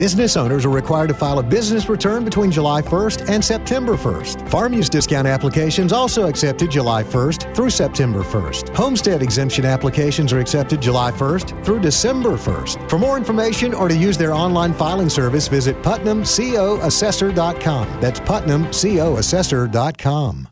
Business owners are required to file a business return between July 1st and September 1st. Farm use discount applications also accepted July 1st through September 1st. Homestead exemption applications are accepted July 1st through December 1st. For more information or to use their online filing service, visit PutnamCOAssessor.com. That's PutnamCOAssessor.com.